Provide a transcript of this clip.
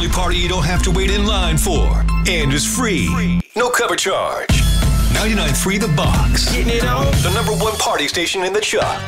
only party you don't have to wait in line for. And is free. No cover charge. 99.3 The Box. Getting it on. The #1 party station in the Chuck.